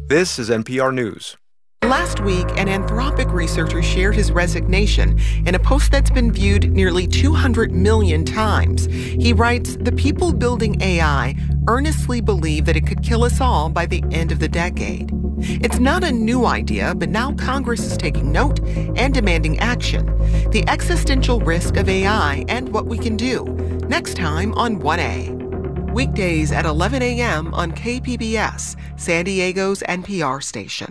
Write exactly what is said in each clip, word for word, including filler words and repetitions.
This is N P R News. Last week, an Anthropic researcher shared his resignation in a post that's been viewed nearly two hundred million times. He writes, "The people building A I earnestly believe that it could kill us all by the end of the decade." It's not a new idea, but now Congress is taking note and demanding action. The existential risk of A I and what we can do. Next time on one A. Weekdays at eleven a.m. on K P B S, San Diego's N P R station.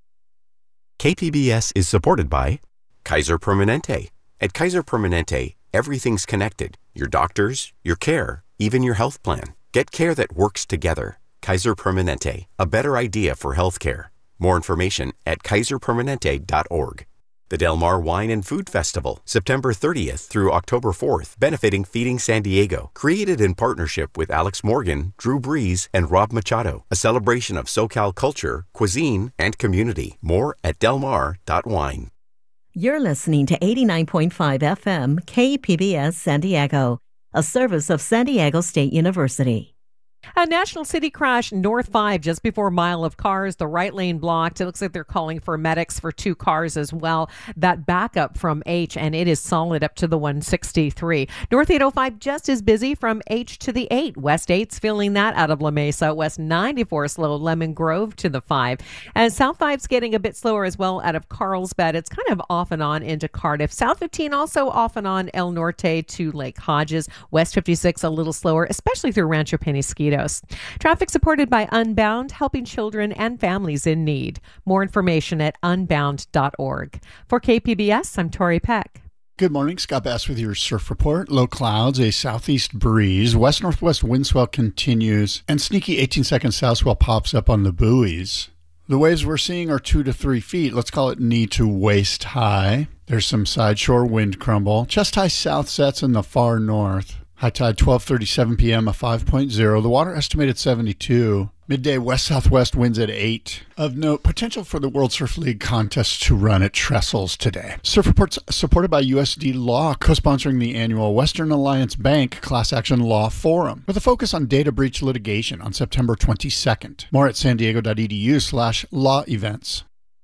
K P B S is supported by Kaiser Permanente. At Kaiser Permanente, everything's connected. Your doctors, your care, even your health plan. Get care that works together. Kaiser Permanente, a better idea for healthcare. More information at kaiser permanente dot org. The Del Mar Wine and Food Festival, September thirtieth through October fourth, benefiting Feeding San Diego. Created in partnership with Alex Morgan, Drew Brees, and Rob Machado. A celebration of SoCal culture, cuisine, and community. More at delmar dot wine. You're listening to eighty-nine point five F M K P B S San Diego, a service of San Diego State University. A National City crash North five just before a mile of cars, the right lane blocked. It looks like they're calling for medics for two cars as well. That backup from H, and it is solid up to the one sixty-three. North eight oh five just as busy from H to the eight. West eight's feeling that out of La Mesa. West ninety-four slow, Lemon Grove to the five. And South five's getting a bit slower as well out of Carlsbad. It's kind of off and on into Cardiff. South fifteen also off and on El Norte to Lake Hodges. West fifty-six a little slower, especially through Rancho Penasquitos. Traffic supported by Unbound, helping children and families in need. More information at unbound dot org. For K P B S, I'm Tori Peck. Good morning, Scott Bass with your surf report. Low clouds, a southeast breeze. West-northwest wind swell continues, and sneaky eighteen-second south swell pops up on the buoys. The waves we're seeing are two to three feet. Let's call it knee to waist high. There's some side shore wind crumble. Chest high south sets in the far north. High tide twelve thirty-seven p.m. a five point oh. The water estimated seventy-two. Midday west-southwest winds at eight. Of note, potential for the World Surf League contest to run at Trestles today. Surf Report's supported by U S D Law, co-sponsoring the annual Western Alliance Bank Class Action Law Forum, with a focus on data breach litigation on September twenty-second. More at san diego dot e d u slash law events.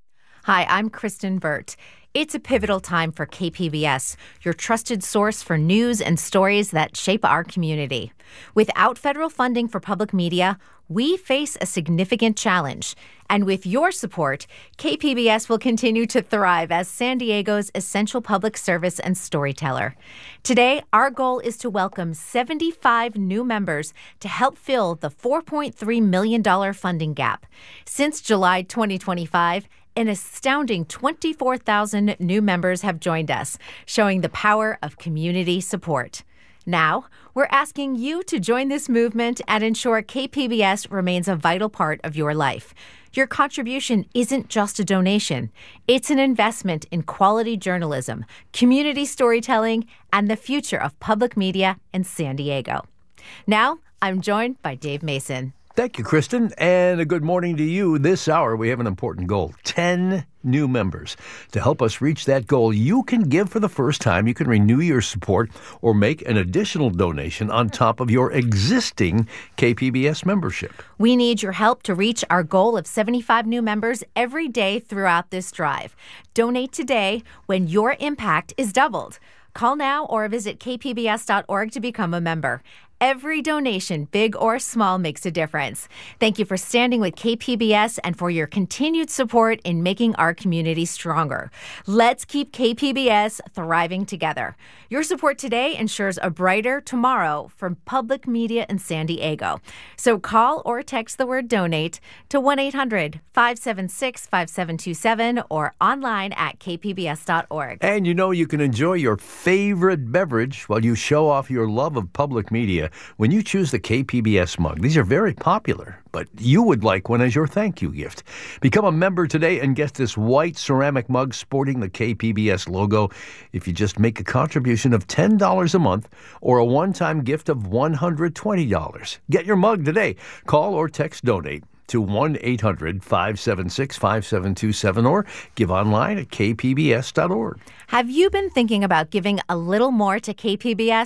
Hi, I'm Kristen Burt. It's a pivotal time for K P B S, your trusted source for news and stories that shape our community. Without federal funding for public media, we face a significant challenge. And with your support, K P B S will continue to thrive as San Diego's essential public service and storyteller. Today, our goal is to welcome seventy-five new members to help fill the four point three million dollars funding gap. Since July twenty twenty-five, an astounding twenty-four thousand new members have joined us, showing the power of community support. Now, we're asking you to join this movement and ensure K P B S remains a vital part of your life. Your contribution isn't just a donation. It's an investment in quality journalism, community storytelling, and the future of public media in San Diego. Now, I'm joined by Dave Mason. Thank you, Kristen, and a good morning to you. This hour, we have an important goal, ten new members. To help us reach that goal, you can give for the first time. You can renew your support or make an additional donation on top of your existing K P B S membership. We need your help to reach our goal of seventy-five new members every day throughout this drive. Donate today when your impact is doubled. Call now or visit k p b s dot org to become a member. Every donation, big or small, makes a difference. Thank you for standing with K P B S and for your continued support in making our community stronger. Let's keep K P B S thriving together. Your support today ensures a brighter tomorrow for public media in San Diego. So call or text the word donate to one eight hundred five seven six five seven two seven or online at k p b s dot org. And you know you can enjoy your favorite beverage while you show off your love of public media when you choose the K P B S mug. These are very popular, but you would like one as your thank you gift. Become a member today and get this white ceramic mug sporting the K P B S logo if you just make a contribution of ten dollars a month or a one-time gift of one hundred twenty dollars. Get your mug today. Call or text donate to one eight hundred five seven six five seven two seven or give online at k p b s dot org. Have you been thinking about giving a little more to K P B S?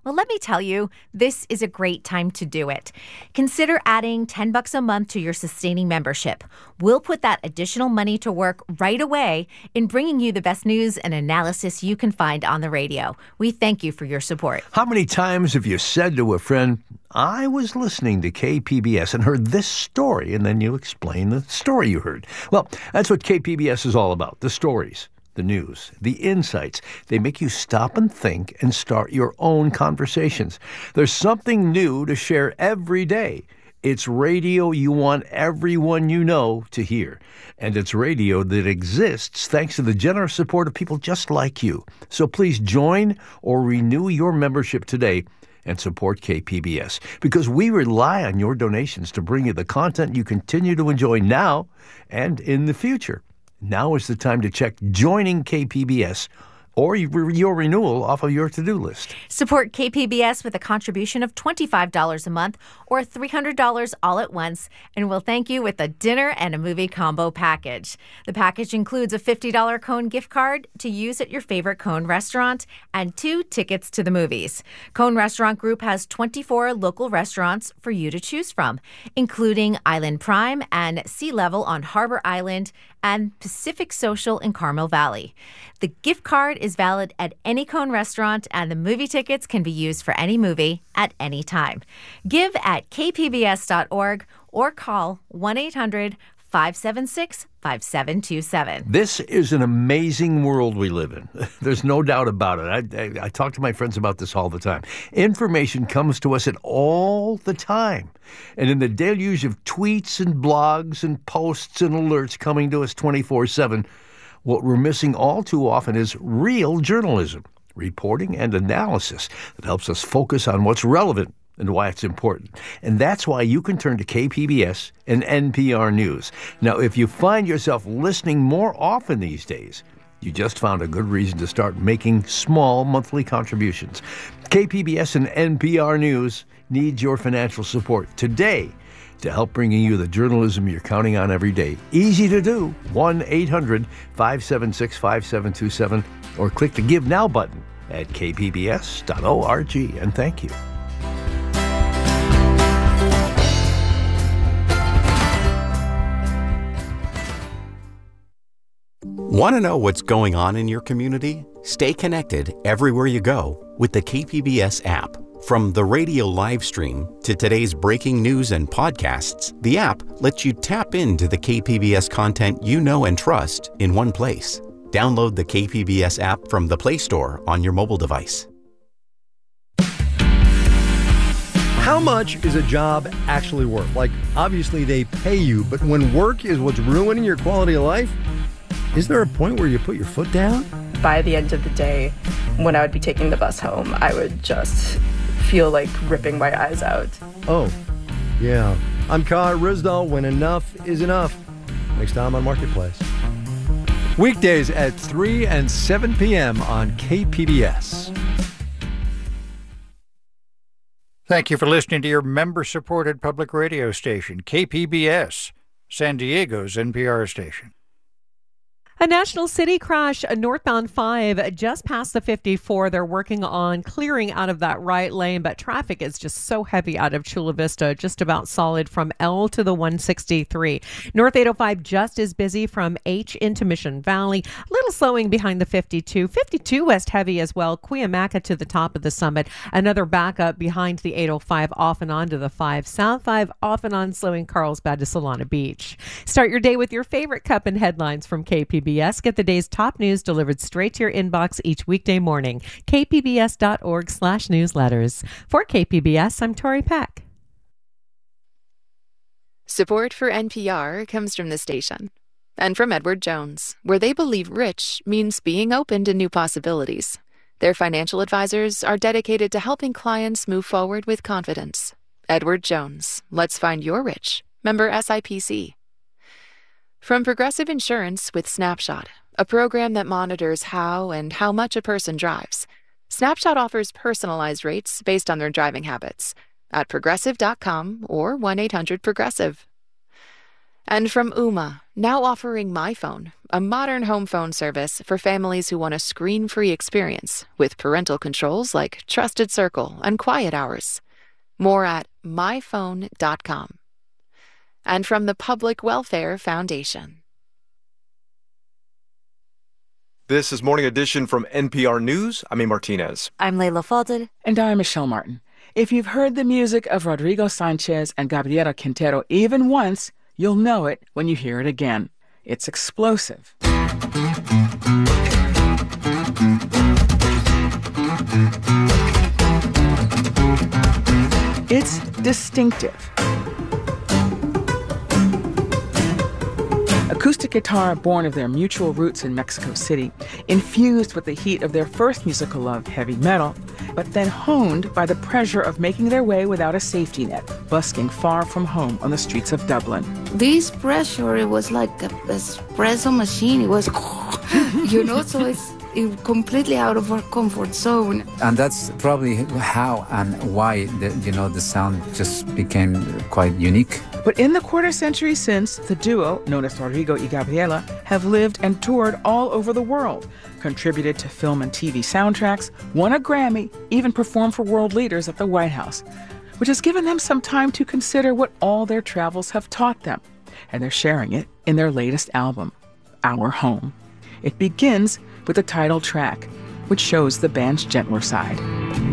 Well, let me tell you, this is a great time to do it. Consider adding ten bucks a month to your sustaining membership. We'll put that additional money to work right away in bringing you the best news and analysis you can find on the radio. We thank you for your support. How many times have you said to a friend, I was listening to K P B S and heard this story, and then you explain the story you heard? Well, that's what K P B S is all about, the stories. The news, the insights. They make you stop and think and start your own conversations. There's something new to share every day. It's radio you want everyone you know to hear. And it's radio that exists thanks to the generous support of people just like you. So please join or renew your membership today and support K P B S, because we rely on your donations to bring you the content you continue to enjoy now and in the future. Now is the time to check joining K P B S or your renewal off of your to-do list. Support K P B S with a contribution of twenty-five dollars a month or three hundred dollars all at once, and we'll thank you with a dinner and a movie combo package. The package includes a fifty dollars Cone gift card to use at your favorite Cone restaurant and two tickets to the movies. Cone Restaurant Group has twenty-four local restaurants for you to choose from, including Island Prime and Sea Level on Harbor Island and Pacific Social in Carmel Valley. The gift card is valid at any Cone restaurant, and the movie tickets can be used for any movie at any time. Give at k p b s dot org or call one eight hundred five seven six five seven two seven. This is an amazing world we live in. There's no doubt about it. I, I, I talk to my friends about this all the time. Information comes to us at all the time. And in the deluge of tweets and blogs and posts and alerts coming to us twenty-four seven, what we're missing all too often is real journalism, reporting and analysis that helps us focus on what's relevant and why it's important. And that's why you can turn to K P B S and N P R News. Now, if you find yourself listening more often these days, you just found a good reason to start making small monthly contributions. K P B S and N P R News needs your financial support today to help bringing you the journalism you're counting on every day. Easy to do. one eight hundred five seven six five seven two seven or click the Give Now button at k p b s dot org. And thank you. Want to know what's going on in your community? Stay connected everywhere you go with the K P B S app. From the radio live stream to today's breaking news and podcasts, the app lets you tap into the K P B S content you know and trust in one place. Download the K P B S app from the Play Store on your mobile device. How much is a job actually worth? Like, obviously they pay you, but when work is what's ruining your quality of life, is there a point where you put your foot down? By the end of the day, when I would be taking the bus home, I would just feel like ripping my eyes out. Oh, yeah. I'm Kai Rizdal, when enough is enough. Next time on Marketplace. Weekdays at three and seven p.m. on K P B S. Thank you for listening to your member-supported public radio station, K P B S, San Diego's N P R station. A National City crash, a northbound five, just past the fifty-four. They're working on clearing out of that right lane, but traffic is just so heavy out of Chula Vista, just about solid from L to the one sixty-three. North eight oh five just as busy from H into Mission Valley. A little slowing behind the fifty-two. fifty-two west heavy as well. Cuyamaca to the top of the summit. Another backup behind the eight oh five off and on to the five. South five off and on slowing Carlsbad to Solana Beach. Start your day with your favorite cup and headlines from K P B S. Get the day's top news delivered straight to your inbox each weekday morning. k p b s dot org slash newsletters. For K P B S, I'm Tori Peck. Support for N P R comes from the station and from Edward Jones, where they believe rich means being open to new possibilities. Their financial advisors are dedicated to helping clients move forward with confidence. Edward Jones, let's find your rich. Member S I P C. From Progressive Insurance with Snapshot, a program that monitors how and how much a person drives. Snapshot offers personalized rates based on their driving habits at progressive dot com or one eight hundred progressive. And from Ooma, now offering My Phone, a modern home phone service for families who want a screen-free experience with parental controls like Trusted Circle and Quiet Hours. More at my phone dot com. And from the Public Welfare Foundation. This is Morning Edition from N P R News. I'm A. Martinez. I'm Leila Fadel. And I'm Michelle Martin. If you've heard the music of Rodrigo Sanchez and Gabriela Quintero even once, you'll know it when you hear it again. It's explosive. It's distinctive. Acoustic guitar born of their mutual roots in Mexico City, infused with the heat of their first musical love, heavy metal, but then honed by the pressure of making their way without a safety net, busking far from home on the streets of Dublin. This pressure, it was like an espresso machine. It was, you know, so it's it completely out of our comfort zone. And that's probably how and why, the, you know, the sound just became quite unique. But in the quarter century since, the duo, known as Rodrigo y Gabriela, have lived and toured all over the world, contributed to film and T V soundtracks, won a Grammy, even performed for world leaders at the White House, which has given them some time to consider what all their travels have taught them. And they're sharing it in their latest album, Our Home. It begins with the title track, which shows the band's gentler side.